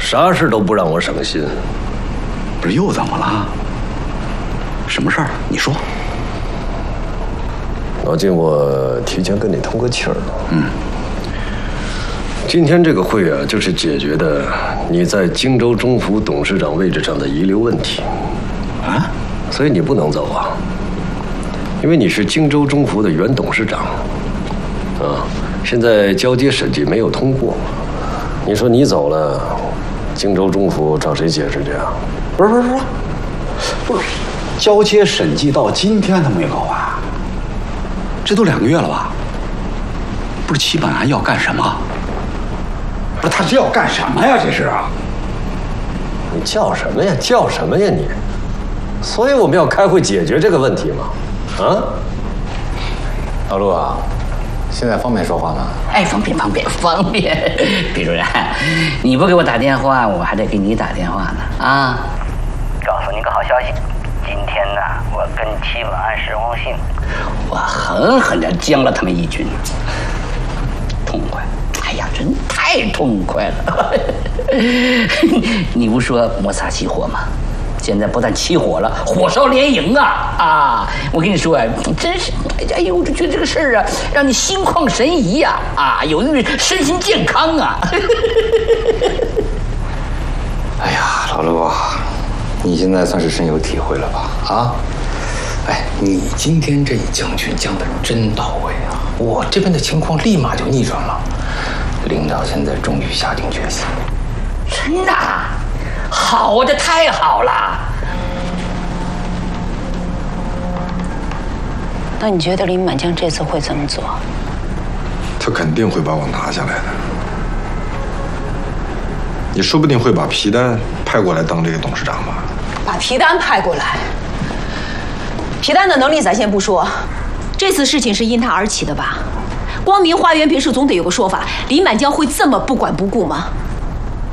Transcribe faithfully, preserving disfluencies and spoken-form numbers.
啥事都不让我省心。 不是又怎么了？什么事儿？你说。 老金，我提前跟你通个气儿。 嗯。 今天这个会啊，就是解决的你在荆州中府董事长位置上的遗留问题。 啊？ 所以你不能走啊，因为你是荆州中府的原董事长。啊，现在交接审计没有通过，你说你走了，荆州中府找谁解释去啊？ 不是不是不是，不是，交接审计到今天都没搞完，这都两个月了吧？不是齐本安要干什么？不是他是要干什么呀？这是啊！ 你叫什么呀？叫什么呀你？所以我们要开会解决这个问题嘛？啊？ 老陆啊，现在方便说话吗？ 哎，方便方便方便。毕主任，你不给我打电话，我还得给你打电话呢啊！ 告诉你个好消息，今天呢，我跟齐本安、石红信， 我狠狠地将了他们一军，痛快！哎呀，真太痛快了！你不说摩擦起火吗？现在不但起火了，火烧连营啊！啊，我跟你说啊，真是，哎呦，我就觉得这个事儿啊，让你心旷神怡呀！啊，有益于身心健康啊！ 哎呀，老陆，你现在算是深有体会了吧？啊，哎，你今天这一将军将的真到位啊！我这边的情况立马就逆转了，领导现在终于下定决心。 真的？好的，太好了！ 那你觉得林满江这次会怎么做？ 他肯定会把我拿下来的。你说不定会把皮丹派过来当这个董事长吧？ 把皮丹派过来？皮丹的能力咱先不说，这次事情是因他而起的吧？光明花园别墅总得有个说法，林满江会这么不管不顾吗？